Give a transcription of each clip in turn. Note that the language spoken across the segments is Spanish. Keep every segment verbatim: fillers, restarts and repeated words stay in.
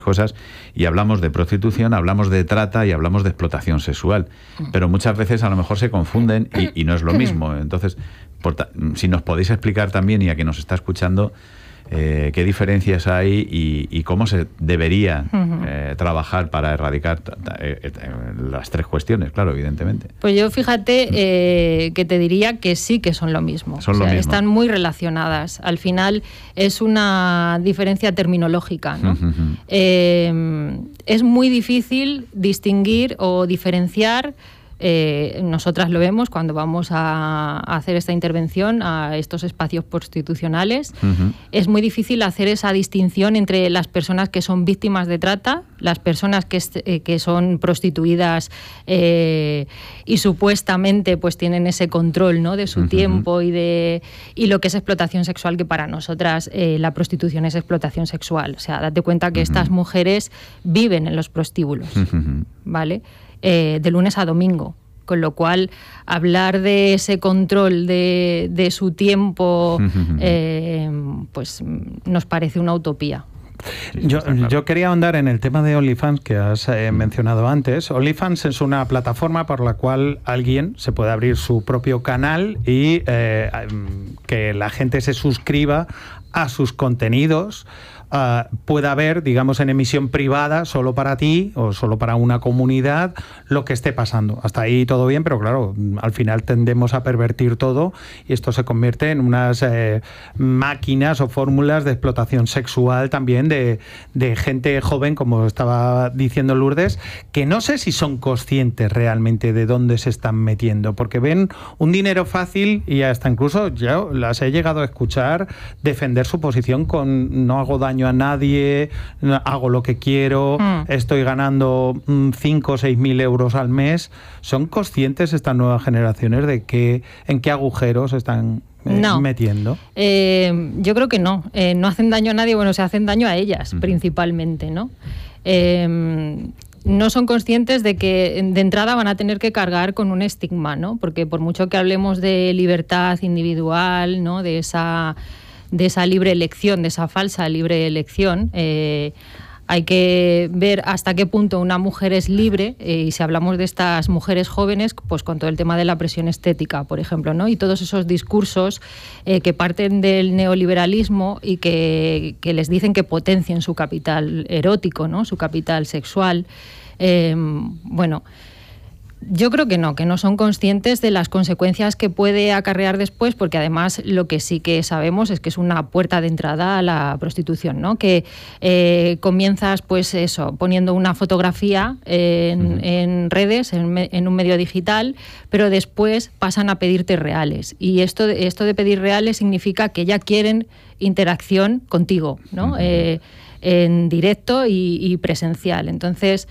cosas y hablamos de prostitución, hablamos de trata y hablamos de explotación sexual, pero muchas veces a lo mejor se confunden y, y no es lo mismo. Entonces, por ta- si nos podéis explicar también, y a quien nos está escuchando, eh, qué diferencias hay y, y cómo se debería eh, trabajar para erradicar ta- ta- eh, eh, las tres cuestiones, claro, evidentemente. Pues yo fíjate eh, que te diría que sí que son lo mismo. Son o sea, lo mismo. Están muy relacionadas. Al final es una diferencia terminológica, ¿no? Uh-huh. eh, es muy difícil distinguir o diferenciar. Eh, nosotras lo vemos cuando vamos a, a hacer esta intervención a estos espacios prostitucionales. Uh-huh. Es muy difícil hacer esa distinción entre las personas que son víctimas de trata, las personas que, eh, que son prostituidas eh, y supuestamente pues tienen ese control, ¿no?, de su uh-huh. tiempo y de y lo que es explotación sexual, que para nosotras eh, la prostitución es explotación sexual. O sea, date cuenta que uh-huh. estas mujeres viven en los prostíbulos, uh-huh. ¿vale? Eh, de lunes a domingo, con lo cual hablar de ese control de, de su tiempo eh, pues nos parece una utopía. Yo, yo quería ahondar en el tema de OnlyFans que has eh, mencionado antes. OnlyFans es una plataforma por la cual alguien se puede abrir su propio canal y eh, que la gente se suscriba a sus contenidos. Uh, pueda haber, digamos, en emisión privada, solo para ti o solo para una comunidad, lo que esté pasando. Hasta ahí todo bien, pero claro, al final tendemos a pervertir todo y esto se convierte en unas eh, máquinas o fórmulas de explotación sexual también de, de gente joven, como estaba diciendo Lourdes, que no sé si son conscientes realmente de dónde se están metiendo, porque ven un dinero fácil y hasta incluso yo las he llegado a escuchar defender su posición con no hago daño a nadie, hago lo que quiero, mm. estoy ganando cinco o seis mil euros al mes. ¿Son conscientes estas nuevas generaciones de que, en qué agujeros están eh, no. metiendo? Eh, yo creo que no. Eh, no hacen daño a nadie, bueno, se hacen daño a ellas, mm. principalmente, ¿no? Eh, no son conscientes de que de entrada van a tener que cargar con un estigma, ¿no? Porque por mucho que hablemos de libertad individual, ¿no?, de esa de esa libre elección, de esa falsa libre elección, eh, hay que ver hasta qué punto una mujer es libre, eh, y si hablamos de estas mujeres jóvenes, pues con todo el tema de la presión estética, por ejemplo, ¿no? Y todos esos discursos eh, que parten del neoliberalismo y que, que les dicen que potencien su capital erótico, ¿no?, su capital sexual. Eh, bueno... Yo creo que no, que no son conscientes de las consecuencias que puede acarrear después, porque además lo que sí que sabemos es que es una puerta de entrada a la prostitución, ¿no? Que eh, comienzas, pues eso, poniendo una fotografía en, uh-huh. en redes, en, en un medio digital, pero después pasan a pedirte reales. Y esto, esto de pedir reales significa que ya quieren interacción contigo, ¿no? Uh-huh. Eh, en directo y, y presencial. Entonces,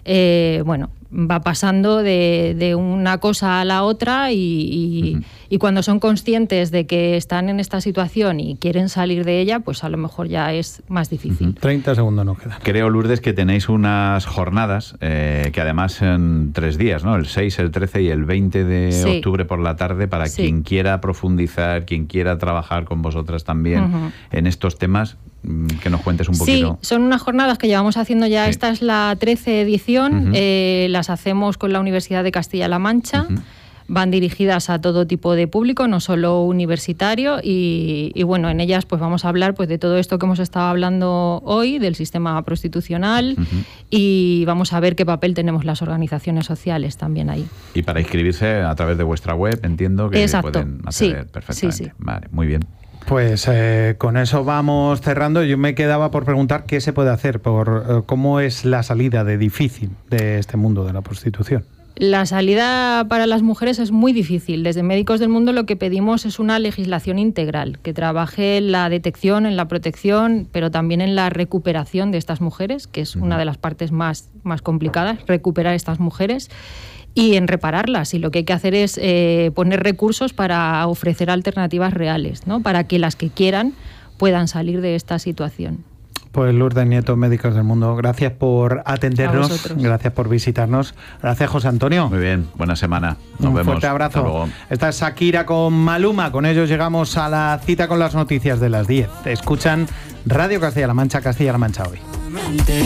eh, bueno, va pasando de, de una cosa a la otra y, y, uh-huh. y cuando son conscientes de que están en esta situación y quieren salir de ella, pues a lo mejor ya es más difícil. Uh-huh. treinta segundos nos quedan. Creo, Lourdes, que tenéis unas jornadas eh, que además son tres días, ¿no? El seis, el trece y el veinte de sí. octubre por la tarde, para sí. quien quiera profundizar, quien quiera trabajar con vosotras también uh-huh. en estos temas. Que nos cuentes un poquito. Sí, son unas jornadas que llevamos haciendo ya, sí. esta es la trece edición, uh-huh. eh, las hacemos con la Universidad de Castilla-La Mancha, uh-huh. van dirigidas a todo tipo de público, no solo universitario, y, y bueno, en ellas pues vamos a hablar pues de todo esto que hemos estado hablando hoy, del sistema prostitucional, uh-huh. y vamos a ver qué papel tenemos las organizaciones sociales también ahí. Y para inscribirse a través de vuestra web, entiendo que Exacto. pueden acceder sí. perfectamente. Sí, sí. Vale, muy bien. Pues eh, con eso vamos cerrando. Yo me quedaba por preguntar qué se puede hacer, por eh, cómo es la salida de difícil de este mundo de la prostitución. La salida para las mujeres es muy difícil. Desde Médicos del Mundo lo que pedimos es una legislación integral, que trabaje en la detección, en la protección, pero también en la recuperación de estas mujeres, que es una de las partes más, más complicadas, recuperar estas mujeres, y en repararlas. Y lo que hay que hacer es eh, poner recursos para ofrecer alternativas reales, ¿no?, para que las que quieran puedan salir de esta situación. Pues Lourdes Nieto, Médicos del Mundo, gracias por atendernos, gracias por visitarnos. Gracias, José Antonio. Muy bien, buena semana. Nos Un vemos. fuerte abrazo. Esta es Shakira con Maluma. Con ellos llegamos a la cita con las noticias de las diez. Escuchan Radio Castilla-La Mancha, Castilla-La Mancha Hoy.